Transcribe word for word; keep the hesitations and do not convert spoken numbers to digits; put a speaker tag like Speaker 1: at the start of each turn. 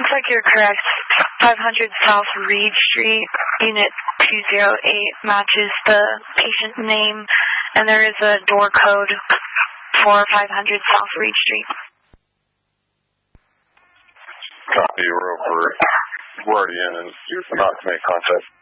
Speaker 1: looks like you're correct. five hundred South Reed Street, Unit two oh eight matches the patient name, and there is a door code for five hundred South Reed Street.
Speaker 2: Copy, we're over. We're already in, and you're not to make contact.